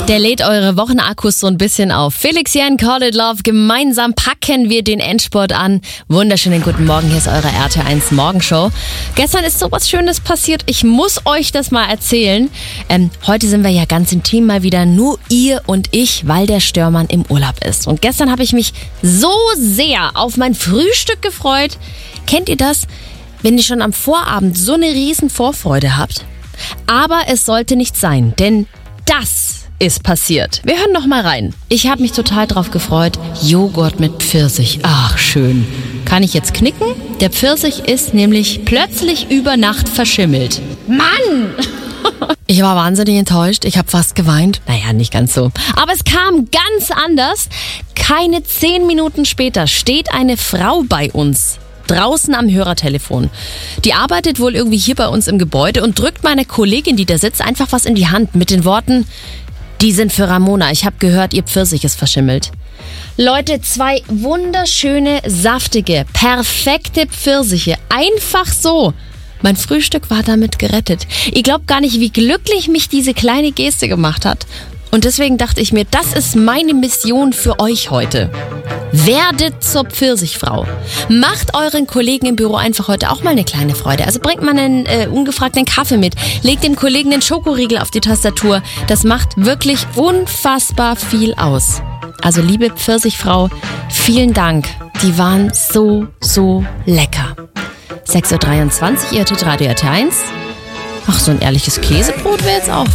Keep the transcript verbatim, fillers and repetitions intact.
Der lädt eure Wochenakkus so ein bisschen auf. Felix Jan, Call It Love. Gemeinsam packen wir den Endspurt an. Wunderschönen guten Morgen. Hier ist eure R T eins Morgenshow. Gestern ist so was Schönes passiert. Ich muss euch das mal erzählen. Ähm, heute sind wir ja ganz intim mal wieder nur ihr und ich, weil der Störmann im Urlaub ist. Und gestern habe ich mich so sehr auf mein Frühstück gefreut. Kennt ihr das? Wenn ihr schon am Vorabend so eine riesen Vorfreude habt? Aber es sollte nicht sein, denn das ist passiert. Wir hören noch mal rein. Ich habe mich total drauf gefreut. Joghurt mit Pfirsich. Ach, schön. Kann ich jetzt knicken? Der Pfirsich ist nämlich plötzlich über Nacht verschimmelt. Mann! Ich war wahnsinnig enttäuscht. Ich habe fast geweint. Naja, nicht ganz so. Aber es kam ganz anders. Keine zehn Minuten später steht eine Frau bei uns draußen am Hörertelefon. Die arbeitet wohl irgendwie hier bei uns im Gebäude und drückt meiner Kollegin, die da sitzt, einfach was in die Hand mit den Worten: Die sind für Ramona. Ich habe gehört, ihr Pfirsich ist verschimmelt. Leute, zwei wunderschöne, saftige, perfekte Pfirsiche. Einfach so. Mein Frühstück war damit gerettet. Ihr glaubt gar nicht, wie glücklich mich diese kleine Geste gemacht hat. Und deswegen dachte ich mir, das ist meine Mission für euch heute. Werdet zur Pfirsichfrau. Macht euren Kollegen im Büro einfach heute auch mal eine kleine Freude. Also bringt mal einen äh, ungefragten Kaffee mit. Legt dem Kollegen einen Schokoriegel auf die Tastatur. Das macht wirklich unfassbar viel aus. Also liebe Pfirsichfrau, vielen Dank. Die waren so, so lecker. sechs Uhr dreiundzwanzig, ihr hört Radio R T eins. Ach, so ein ehrliches Käsebrot wäre jetzt auch